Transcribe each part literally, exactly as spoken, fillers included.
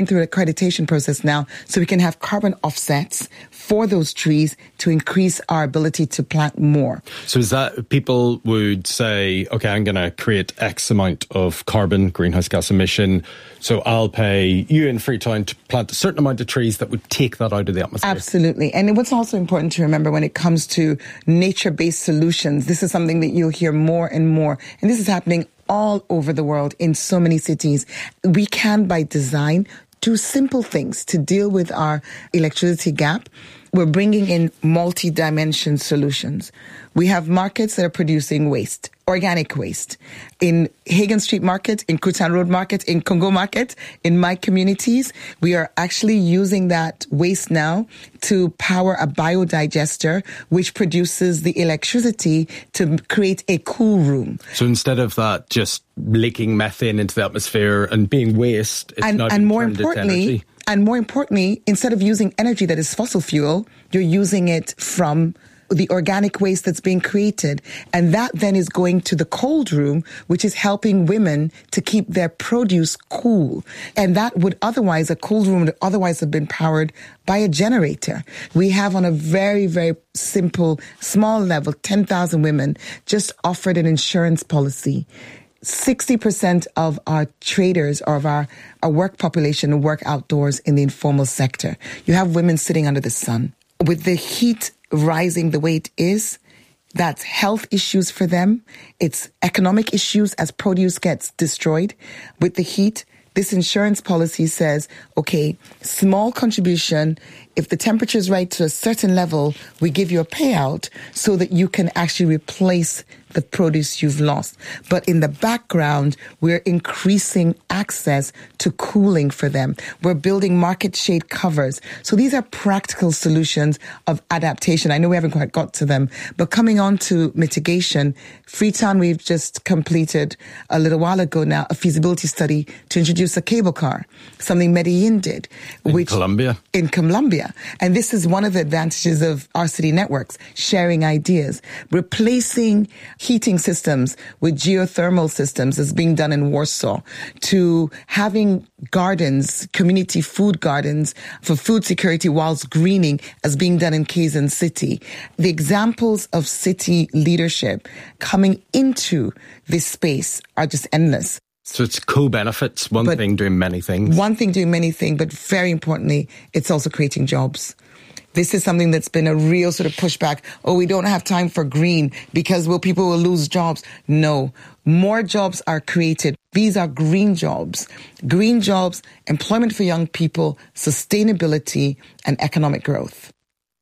through an accreditation process now so we can have carbon offsets for those trees to increase our ability to plant more. So is that people would say, okay, I'm going to create X amount of carbon, greenhouse gas emission, so I'll pay you in Freetown to plant a certain amount of trees that would take that out of the atmosphere? Absolutely. And what's also important to remember when it comes to nature-based solutions, this is something that you'll hear more and more, and this is happening all over the world in so many cities. We can, by design, do simple things to deal with our electricity gap. We're bringing in multi-dimension solutions. We have markets that are producing waste, organic waste. In Hagan Street Market, in Kutan Road Market, in Congo Market, in my communities, we are actually using that waste now to power a biodigester, which produces the electricity to create a cool room. So instead of that just leaking methane into the atmosphere and being waste, it's and, now and more turned into importantly, energy. And more importantly, instead of using energy that is fossil fuel, you're using it from the organic waste that's being created. And that then is going to the cold room, which is helping women to keep their produce cool. And that would otherwise, a cold room would otherwise have been powered by a generator. We have on a very, very simple, small level, ten thousand women just offered an insurance policy. sixty percent of our traders or of our, our work population work outdoors in the informal sector. You have women sitting under the sun. With the heat rising the way it is, that's health issues for them. It's economic issues as produce gets destroyed with the heat. This insurance policy says, okay, small contribution. If the temperature is right to a certain level, we give you a payout so that you can actually replace the produce you've lost. But in the background, we're increasing access to cooling for them. We're building market shade covers. So these are practical solutions of adaptation. I know we haven't quite got to them, but coming on to mitigation, Freetown, we've just completed a little while ago now a feasibility study to introduce a cable car, something Medellin did. In which, Colombia. In Colombia. And this is one of the advantages of our city networks, sharing ideas, replacing heating systems with geothermal systems is being done in Warsaw, to having gardens, community food gardens for food security whilst greening as being done in Quezon City. The examples of city leadership coming into this space are just endless. So it's co-benefits, one but thing doing many things. One thing doing many things, but very importantly, it's also creating jobs. This is something that's been a real sort of pushback. Oh, we don't have time for green because well, people will lose jobs. No, more jobs are created. These are green jobs. Green jobs, employment for young people, sustainability, and economic growth.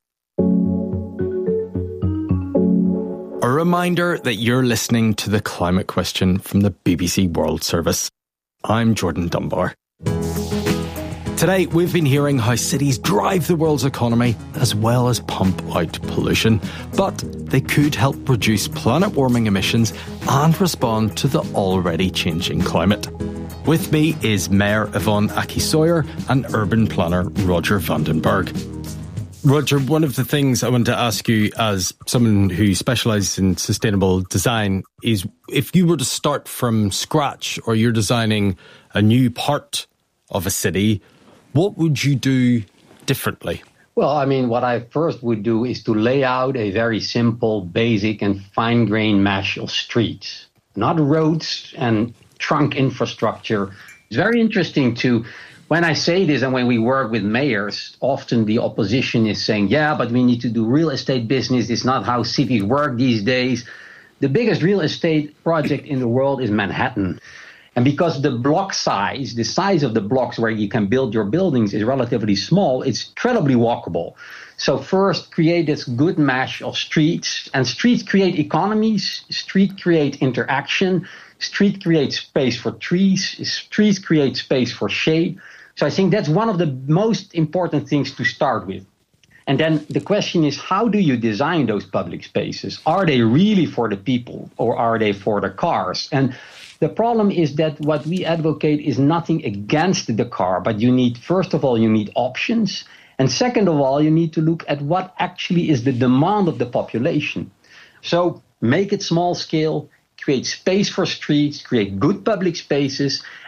A reminder that you're listening to The Climate Question from the B B C World Service. I'm Jordan Dunbar. Today, we've been hearing how cities drive the world's economy as well as pump out pollution, but they could help reduce planet-warming emissions and respond to the already changing climate. With me is Mayor Yvonne Aki-Sawyer and urban planner Roger Vandenberg. Roger, one of the things I want to ask you as someone who specialises in sustainable design is if you were to start from scratch or you're designing a new part of a city, what would you do differently? Well, I mean, what I first would do is to lay out a very simple, basic and fine-grained mesh of streets, not roads and trunk infrastructure. It's very interesting to, when I say this and when we work with mayors, often the opposition is saying, yeah, but we need to do real estate business. It's not how cities work these days. The biggest real estate project in the world is Manhattan. And because the block size, the size of the blocks where you can build your buildings is relatively small, it's incredibly walkable. So first, create this good mesh of streets. And streets create economies. Street create interaction. Street creates space for trees. Trees create space for shade. So I think that's one of the most important things to start with. And then the question is, how do you design those public spaces? Are they really for the people or are they for the cars? And the problem is that what we advocate is nothing against the car, but you need, first of all, you need options. And second of all, you need to look at what actually is the demand of the population. So make it small scale, create space for streets, create good public spaces,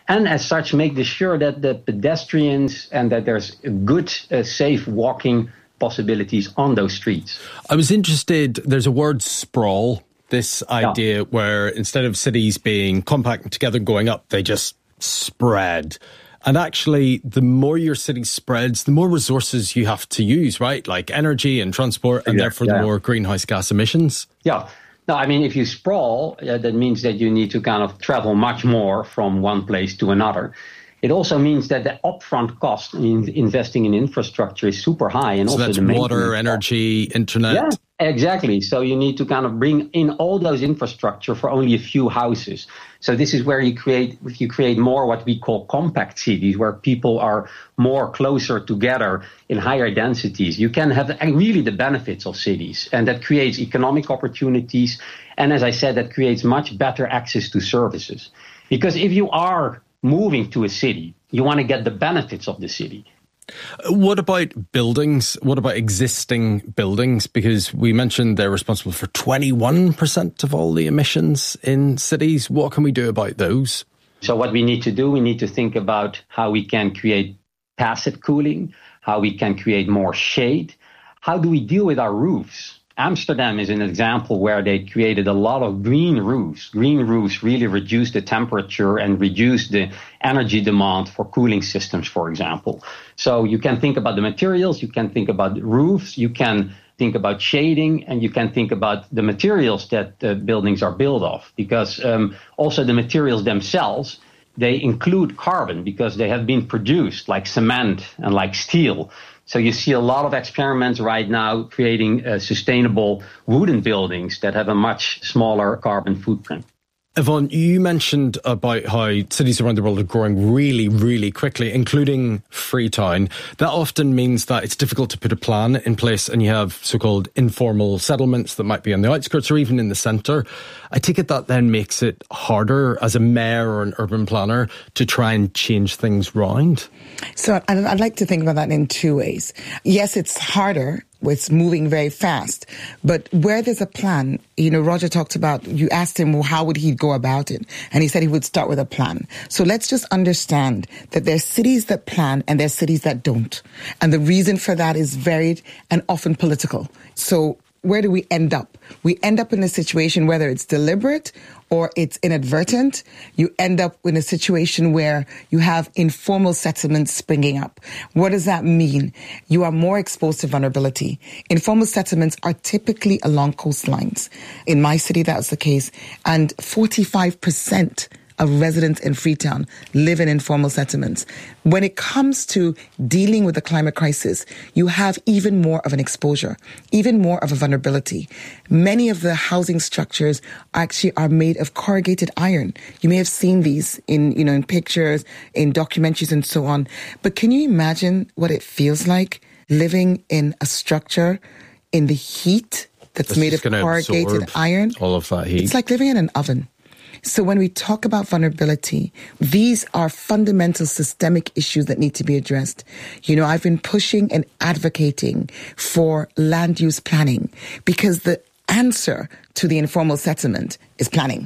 And as such, make sure that the pedestrians and that there's good, uh, safe walking possibilities on those streets. I was interested, there's a word sprawl, this idea yeah. where instead of cities being compact and together going up, they just spread. And actually, the more your city spreads, the more resources you have to use, right? Like energy and transport, and yeah, therefore yeah. the more greenhouse gas emissions. Yeah. No, I mean, if you sprawl, uh, that means that you need to kind of travel much more from one place to another. It also means that the upfront cost in investing in infrastructure is super high. And so also that's the water, energy, internet. Yeah, exactly. So you need to kind of bring in all those infrastructure for only a few houses. So this is where you create, if you create more what we call compact cities, where people are more closer together in higher densities. You can have really the benefits of cities, and that creates economic opportunities. And as I said, that creates much better access to services. Because if you are moving to a city, you want to get the benefits of the city. What about buildings? What about existing buildings? Because we mentioned they're responsible for twenty-one percent of all the emissions in cities. What can we do about those? So what we need to do, we need to think about how we can create passive cooling, how we can create more shade. How do we deal with our roofs? Amsterdam is an example where they created a lot of green roofs. Green roofs really reduce the temperature and reduce the energy demand for cooling systems, for example. So you can think about the materials, you can think about roofs, you can think about shading, and you can think about the materials that the buildings are built of. Because um, also the materials themselves, they include carbon because they have been produced like cement and like steel. So you see a lot of experiments right now creating uh, sustainable wooden buildings that have a much smaller carbon footprint. Yvonne, you mentioned about how cities around the world are growing really, really quickly, including Freetown. That often means that it's difficult to put a plan in place, and you have so-called informal settlements that might be on the outskirts or even in the centre. I take it that then makes it harder as a mayor or an urban planner to try and change things round? So I'd like to think about that in two ways. Yes, it's harder. It's moving very fast. But where there's a plan, you know, Roger talked about, you asked him, well, how would he go about it? And he said he would start with a plan. So let's just understand that there's cities that plan and there's cities that don't. And the reason for that is varied and often political. So where do we end up? We end up in a situation, whether it's deliberate or it's inadvertent, you end up in a situation where you have informal settlements springing up. What does that mean? You are more exposed to vulnerability. Informal settlements are typically along coastlines. In my city, that was the case. And forty-five percent of residents in Freetown live in informal settlements. When it comes to dealing with the climate crisis, you have even more of an exposure, even more of a vulnerability. Many of the housing structures actually are made of corrugated iron. You may have seen these in, you know, in pictures, in documentaries and so on. But can you imagine what it feels like living in a structure in the heat that's This made of corrugated iron? All of that heat. It's like living in an oven. So when we talk about vulnerability, these are fundamental systemic issues that need to be addressed. You know, I've been pushing and advocating for land use planning because the answer to the informal settlement is planning.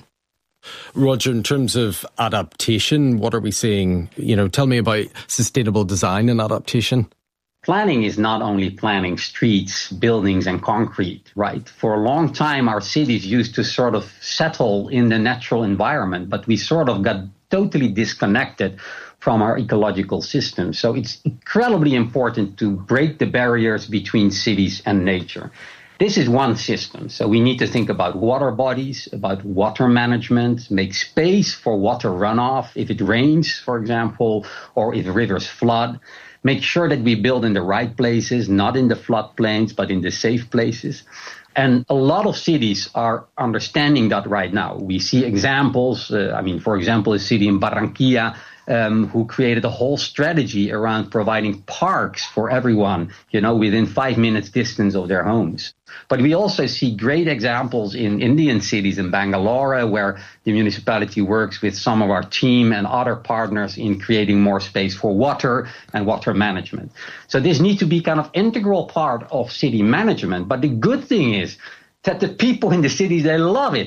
Roger, in terms of adaptation, what are we seeing? You know, tell me about sustainable design and adaptation. Planning is not only planning streets, buildings, and concrete, right? For a long time, our cities used to sort of settle in the natural environment, but we sort of got totally disconnected from our ecological system. So it's incredibly important to break the barriers between cities and nature. This is one system. So we need to think about water bodies, about water management, make space for water runoff if it rains, for example, or if rivers flood. Make sure that we build in the right places, not in the floodplains, but in the safe places. And a lot of cities are understanding that right now. We see examples. Uh, I mean, for example, a city in Barranquilla um, who created a whole strategy around providing parks for everyone, you know, within five minutes distance of their homes. But we also see great examples in Indian cities, in Bangalore, where the municipality works with some of our team and other partners in creating more space for water and water management. So this needs to be kind of integral part of city management. But the good thing is that the people in the cities, they love it.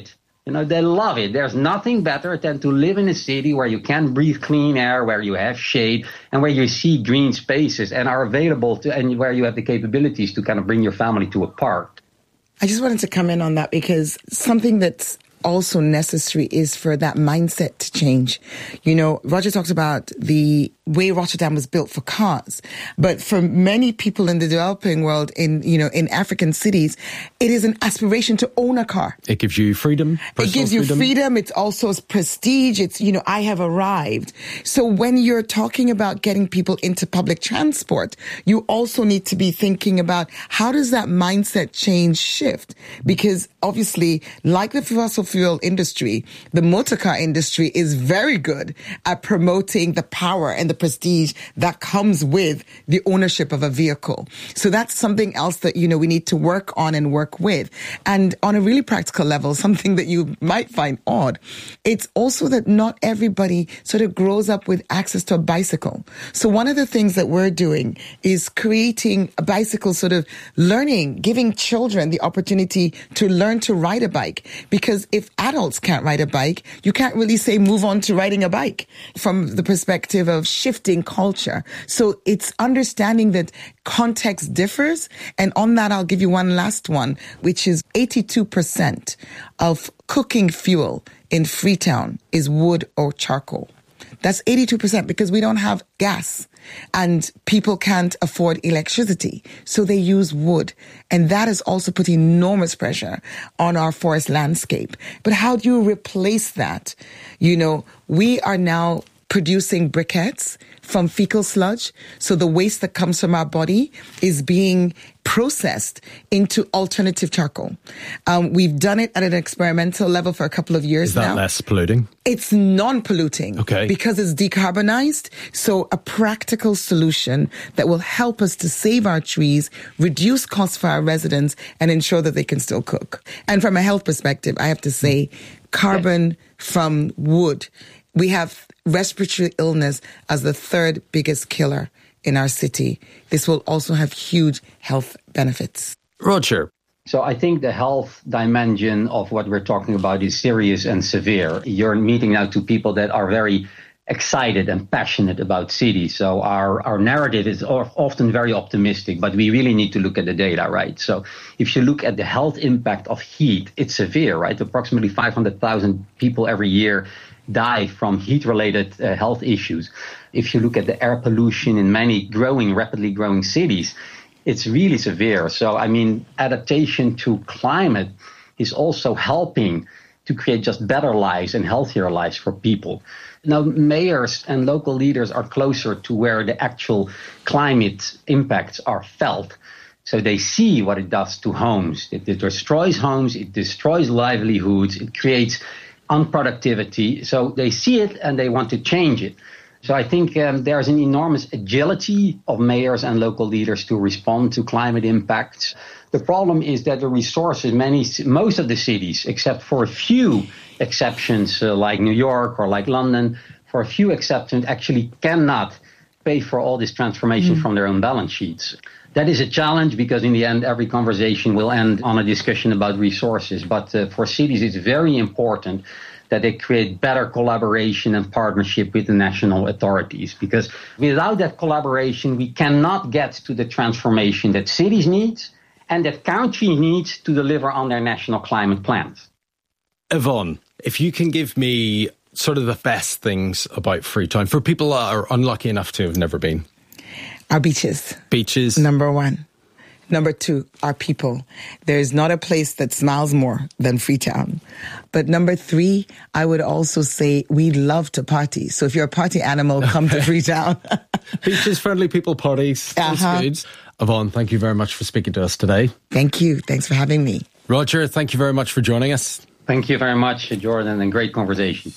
You know, they love it. There's nothing better than to live in a city where you can breathe clean air, where you have shade, and where you see green spaces and are available to, and where you have the capabilities to kind of bring your family to a park. I just wanted to come in on that because something that's also necessary is for that mindset to change. You know, Roger talked about the way Rotterdam was built for cars, but for many people in the developing world, in, you know, in African cities, it is an aspiration to own a car. It gives you freedom. It gives you freedom. freedom. It's also prestige. It's, you know, I have arrived. So when you're talking about getting people into public transport, you also need to be thinking about how does that mindset change shift? Because obviously, like the fossil fuel industry, the motor car industry is very good at promoting the power and the prestige that comes with the ownership of a vehicle. So that's something else that, you know, we need to work on and work with. And on a really practical level, something that you might find odd, it's also that not everybody sort of grows up with access to a bicycle. So one of the things that we're doing is creating a bicycle sort of learning, giving children the opportunity to learn to ride a bike. Because if adults can't ride a bike, you can't really say move on to riding a bike from the perspective of shifting culture. So it's understanding that context differs. And on that, I'll give you one last one, which is eighty-two percent of cooking fuel in Freetown is wood or charcoal. That's eighty-two percent because we don't have gas and people can't afford electricity. So they use wood. And that has also put enormous pressure on our forest landscape. But how do you replace that? You know, we are now producing briquettes from fecal sludge. So the waste that comes from our body is being processed into alternative charcoal. Um, we've done it at an experimental level for a couple of years now. Is that now. less polluting? It's non-polluting. Okay. Because it's decarbonized. So a practical solution that will help us to save our trees, reduce costs for our residents, and ensure that they can still cook. And from a health perspective, I have to say, carbon from wood. We have respiratory illness as the third biggest killer in our city. This will also have huge health benefits. Roger. So I think the health dimension of what we're talking about is serious and severe. You're meeting now two people that are very excited and passionate about cities. So our, our narrative is often very optimistic, but we really need to look at the data, right? So if you look at the health impact of heat, it's severe, right? Approximately five hundred thousand people every year die from heat-related uh, health issues. If you look at the air pollution in many growing, rapidly growing cities, it's really severe. So, I mean, adaptation to climate is also helping to create just better lives and healthier lives for people. Now, mayors and local leaders are closer to where the actual climate impacts are felt. So they see what it does to homes. It, it destroys homes, it destroys livelihoods, it creates unproductivity. So they see it and they want to change it. So I think um, there's an enormous agility of mayors and local leaders to respond to climate impacts. The problem is that the resources, many, most of the cities, except for a few exceptions uh, like New York or like London, for a few exceptions, actually cannot pay for all this transformation mm. from their own balance sheets. That is a challenge because in the end, every conversation will end on a discussion about resources. But uh, for cities, it's very important that they create better collaboration and partnership with the national authorities. Because without that collaboration, we cannot get to the transformation that cities need and that countries need to deliver on their national climate plans. Yvonne, if you can give me sort of the best things about Freetown for people that are unlucky enough to have never been. Our beaches. Beaches. Number one. Number two, our people. There is not a place that smiles more than Freetown. But number three, I would also say we love to party. So if you're a party animal, come to Freetown. Beaches, friendly people, parties. That's uh-huh. good. Yvonne, thank you very much for speaking to us today. Thank you. Thanks for having me. Roger, thank you very much for joining us. Thank you very much, Jordan, and great conversation.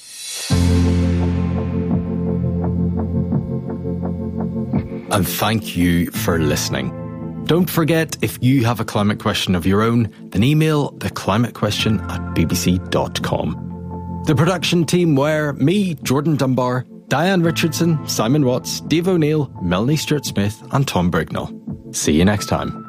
And thank you for listening. Don't forget, if you have a climate question of your own, then email the climate question at b b c dot com. The production team were me, Jordan Dunbar, Diane Richardson, Simon Watts, Dave O'Neill, Melanie Stewart-Smith and Tom Brignall. See you next time.